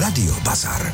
Radio Bazar.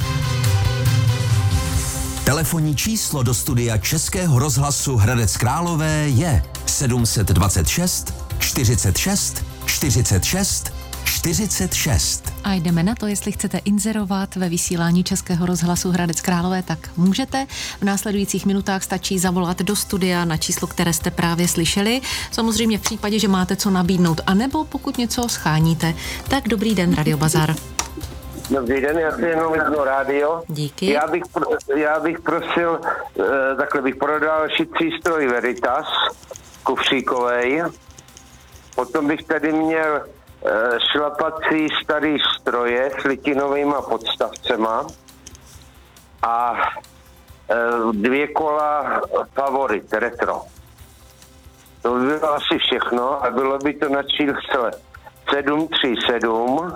Telefonní číslo do studia Českého rozhlasu Hradec Králové je 726 46 46 46. A jdeme na to, jestli chcete inzerovat ve vysílání Českého rozhlasu Hradec Králové, tak můžete. V následujících minutách stačí zavolat do studia na číslo, které jste právě slyšeli. Samozřejmě v případě, že máte co nabídnout, anebo pokud něco scháníte. Tak dobrý den, Radio Bazar. Dobrý den, já si jenom jedno rádio. Díky. Já bych prosil, takhle bych prodal šicí stroj Veritas, kufříkovej. Potom bych tady měl šlapací starý stroje s litinovýma podstavcema a 2 kola Favorit retro. To by bylo asi všechno a bylo by to na čísle 737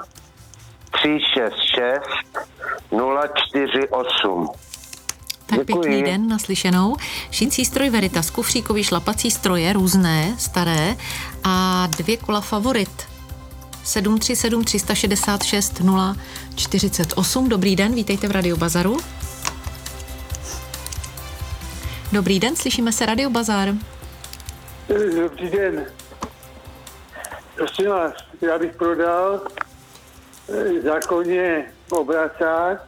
366 048. Tak Děkuji. pěkný den, naslyšenou. Šicí stroj Veritas, kufříkový šlapací stroje, různé, staré a 2 kola Favorit. 737 366 048. Dobrý den, vítejte v Radio Bazaru. Dobrý den, slyšíme se, Radio Bazar. Dobrý den. Prosím vás, já bych prodal zákonně obracák,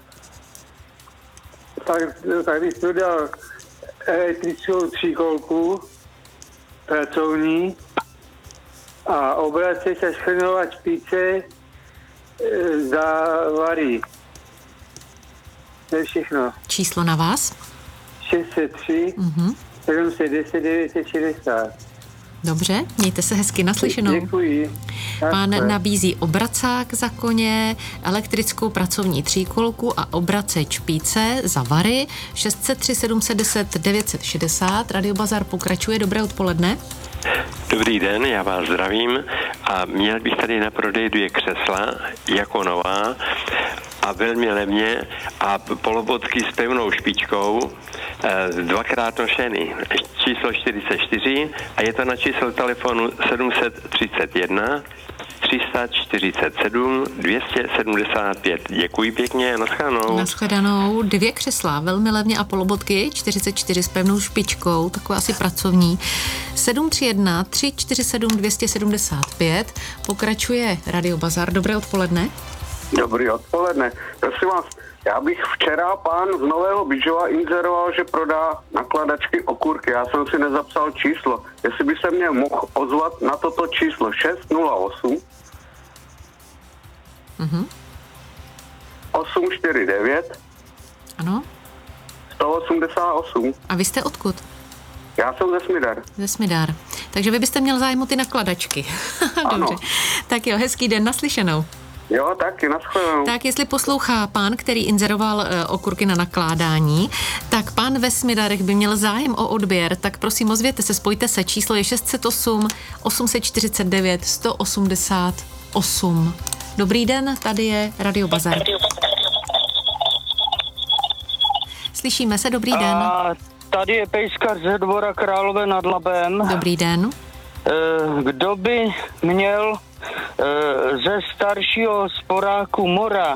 tak bych prodal elektrickou tříkolku pracovní a obraceč a schrnovač špice za Vary. To je všechno. Číslo na vás? 603 710 960. Dobře, mějte se hezky, naslyšenou. Děkuji. Pán nabízí obracák za koně, elektrickou pracovní tříkolku a obraceč špice za Vary. 603 710 960. Radio Bazar pokračuje. Dobré odpoledne. Dobrý den, já vás zdravím a měl bych tady na prodej 2 křesla jako nová a velmi levně a polobotky s pevnou špičkou, 2krát nošeny, číslo 44 a je to na číslo telefonu 731 347 275. Děkuji pěkně, naschledanou. Naschledanou. 2 křesla, velmi levně a polobotky, 44 s pevnou špičkou, takové asi pracovní. 731 347 275. Pokračuje Radio Bazar. Dobré odpoledne. Dobrý odpoledne. Prosím vás, já bych včera pán z Nového Bydžova inzeroval, že prodá nakladačky okurky. Já jsem si nezapsal číslo. Jestli by se mě mohl ozvat na toto číslo 608 849 Ano. 188. A vy jste odkud? Já jsem ze Smidar. Ze Smidar. Takže vy byste měl zájem o ty nakladačky. Ano. Dobře. Tak jo, hezký den, naslyšenou. Jo, taky, naschledanou. Tak jestli poslouchá pán, který inzeroval okurky na nakládání, tak pán ve Smidarech by měl zájem o odběr, tak prosím ozvěte se, spojte se, číslo je 608 849 188. Dobrý den, tady je Radio Bazar. Slyšíme se, dobrý den. Tady je pejskař ze Dvora Králové nad Labem. Dobrý den. Kdo by měl ze staršího sporáku Mora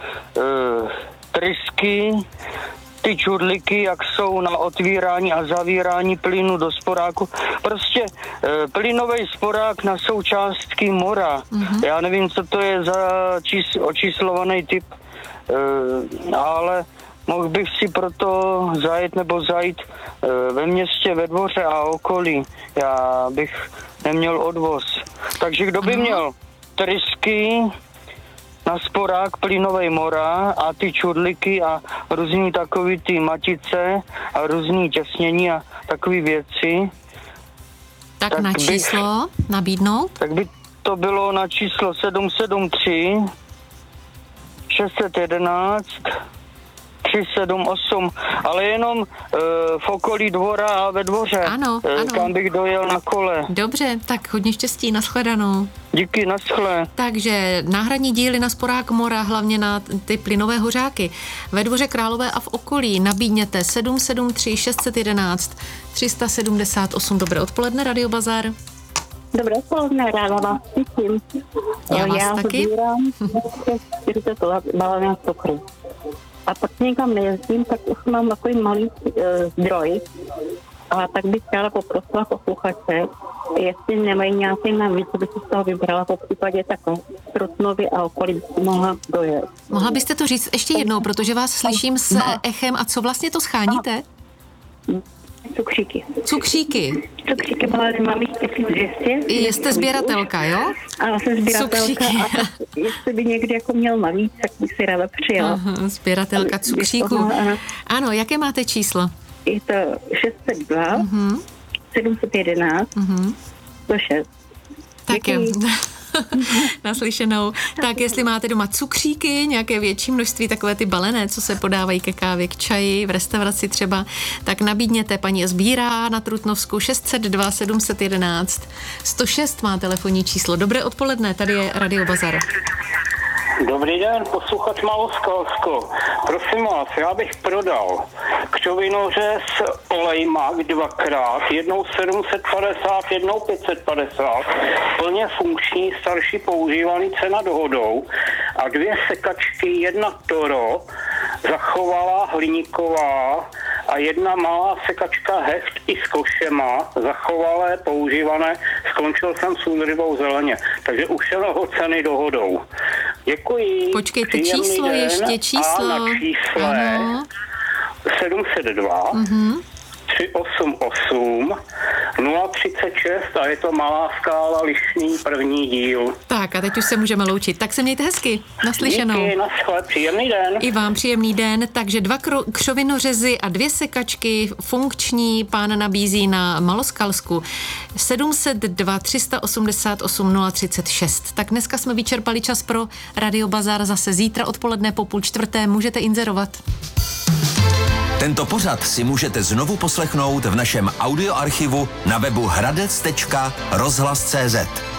trysky, ty čudliky, jak jsou na otvírání a zavírání plynu do sporáku. Prostě plynový sporák na součástky Mora. Já nevím, co to je za očíslovaný typ, ale mohl bych si proto zajít ve městě, ve Dvoře a okolí. Já bych neměl odvoz. Takže kdo by měl trysky na sporák plynovej Mora a ty čudliky a různý takový ty matice a různý těsnění a takové věci. Tak na číslo nabídnout? Tak by to bylo na číslo 773 611 378, ale jenom v okolí Dvora a ve Dvoře. Ano. Kam bych dojel na kole. Dobře, tak hodně štěstí, nashledanou. Díky, naschle. Takže náhradní díly na sporák Mora, hlavně na ty plynové hořáky. Ve Dvoře Králové a v okolí nabídněte 773 611 378. Dobré odpoledne, Radio Bazar. Dobré odpoledne, ráda vás slyším. Já vás taky. Sbírám 40 balení cukru. A pak někam nejezdím, tak už mám takový malý zdroj. A tak bych chtěla poprosila posluchače, jestli nemají nějaký navíc, aby se z toho vybrala, po případě takhle Trutnovy a okolí mohla dojet. Mohla byste to říct ještě jednou, protože vás slyším s echem. A co vlastně to scháníte? Cukříky. Cukříky. Cukříky mám jich 1200. Jste sběratelka, jo? Ano, jsem sběratelka. Cukříky. A jestli by někdy jako měl navíc, tak bych si ráda přijela. Aha, sběratelka cukříků. Ano, jaké máte číslo? Je to 602, 711, 106. Tak jo. Naslyšenou. Tak jestli máte doma cukříky, nějaké větší množství, takové ty balené, co se podávají ke kávě, k čaji, v restauraci třeba, tak nabídněte, paní sbírá na Trutnovsku 602 711 106 má telefonní číslo. Dobré odpoledne, tady je Radio Bazar. Dobrý den, posluchač Maloskalsko. Prosím vás, já bych prodal křovinoře s olejmak dvakrát, jednou 750, jednou 550, plně funkční, starší používaný, cena dohodou, a 2 sekačky, jedna Toro, zachovalá hliníková, a jedna malá sekačka Hecht i s košema, zachovalé, používané, skončil jsem s údrybou zeleně, takže už je ceny dohodou. Děkuji. Počkejte, příjemný číslo den. ještě, číslo. A na čísle 702 388 036 a je to Malá Skála, Lišný, první díl. Tak a teď už se můžeme loučit. Tak se mějte hezky. Naslyšenou. Díky, naschle, příjemný den. I vám příjemný den. Takže 2 křovinořezy a 2 sekačky funkční pán nabízí na Maloskalsku 702 388 036. Tak dneska jsme vyčerpali čas pro Radio Bazar. Zase zítra odpoledne po 3:30 můžete inzerovat. Tento pořad si můžete znovu poslechnout v našem audioarchivu na webu hradec.rozhlas.cz.